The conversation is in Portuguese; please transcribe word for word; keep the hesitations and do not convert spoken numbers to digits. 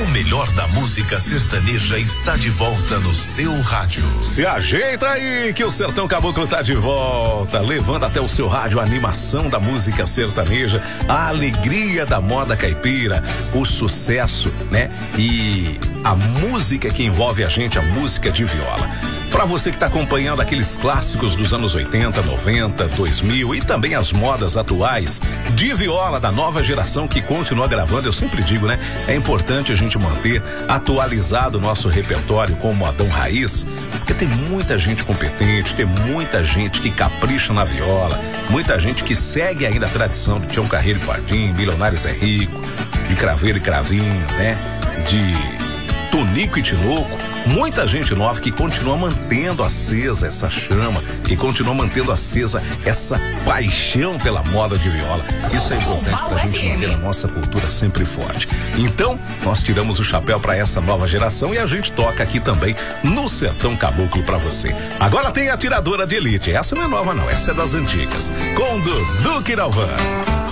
melhor da música sertaneja está de volta no seu rádio. Se ajeita aí que o Sertão Caboclo tá de volta, levando até o seu rádio a animação da música sertaneja, a alegria da moda caipira, o sucesso, né? E a música que envolve a gente, a música de viola. Para você que está acompanhando aqueles clássicos dos anos oitenta, noventa, dois mil e também as modas atuais de viola da nova geração que continua gravando, eu sempre digo, né? É importante a gente manter atualizado o nosso repertório com o modão raiz, porque tem muita gente competente, tem muita gente que capricha na viola, muita gente que segue ainda a tradição de Tião Carreiro e Pardinho, Milionários é Rico, de Craveiro e Cravinho, né? De Tonico e Tinoco, muita gente nova que continua mantendo acesa essa chama, que continua mantendo acesa essa paixão pela moda de viola. Isso é importante pra gente manter a nossa cultura sempre forte. Então, nós tiramos o chapéu pra essa nova geração e a gente toca aqui também no Sertão Caboclo pra você. Agora tem a Tiradora de Elite, essa não é nova não, essa é das antigas, com Dudu Quiralvan.